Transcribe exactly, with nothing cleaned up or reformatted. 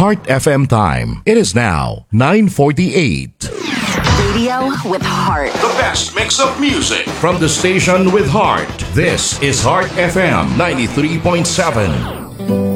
Heart F M time. It is now nine forty-eight. Radio with heart. The best mix of music from the station with heart. This is Heart F M ninety-three point seven.